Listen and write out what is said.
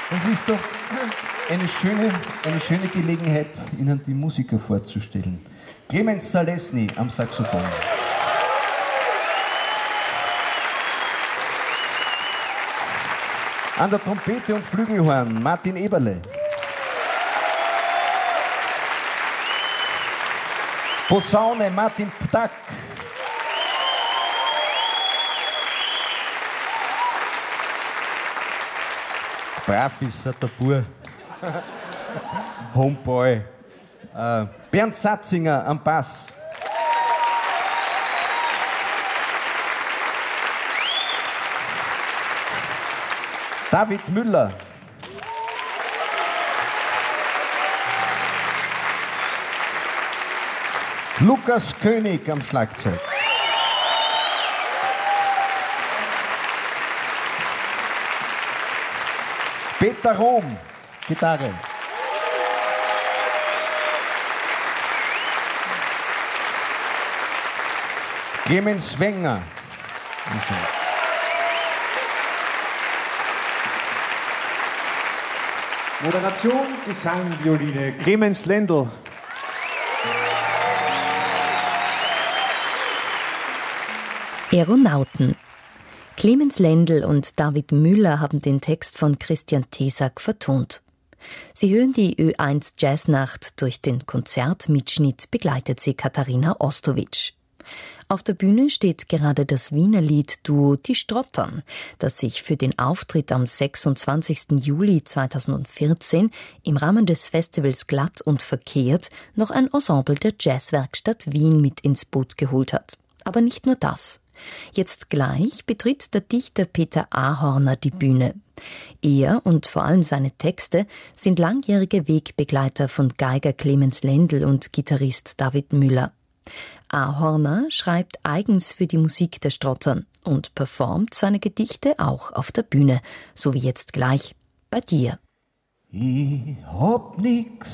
Das ist doch eine schöne Gelegenheit, Ihnen die Musiker vorzustellen. Clemens Zalesny am Saxophon. An der Trompete und Flügelhorn Martin Eberle. Posaune Martin Ptak. Brav ist der Bur. Homeboy. Bernd Satzinger am Bass. David Müller. Lukas König am Schlagzeug. Peter Rom, Gitarre. Clemens Wenger. Moderation, Gesang, Violine, Clemens Lendl. Aeronauten. Clemens Lendl und David Müller haben den Text von Christian Thesack vertont. Sie hören die Ö1 Jazznacht. Durch den Konzertmitschnitt begleitet sie Katharina Ostowitsch. Auf der Bühne steht gerade das Wiener Liedduo Die Strottern, das sich für den Auftritt am 26. Juli 2014 im Rahmen des Festivals Glatt und Verkehrt noch ein Ensemble der Jazzwerkstatt Wien mit ins Boot geholt hat. Aber nicht nur das. Jetzt gleich betritt der Dichter Peter Ahorner die Bühne. Er und vor allem seine Texte sind langjährige Wegbegleiter von Geiger Clemens Lendl und Gitarrist David Müller. Ahorner schreibt eigens für die Musik der Strottern und performt seine Gedichte auch auf der Bühne, so wie jetzt gleich bei dir. Ich hab nix